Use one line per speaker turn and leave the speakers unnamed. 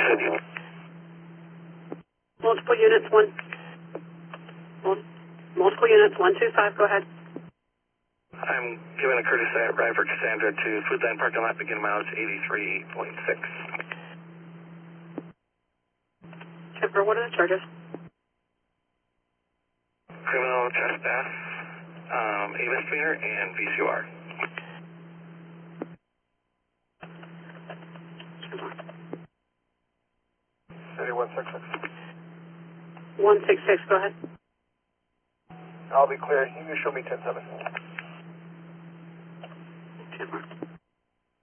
message.
Multiple units, multiple units, 125, go ahead.
I'm giving a courtesy ride for Cassandra to Foodland parking lot, begin mileage 83.6.
Chipper, what are the charges?
Criminal trespass, a misdemeanor, and VCR.
3166.
166, go ahead.
I'll be clear. You can show me 10-7.
Chipper.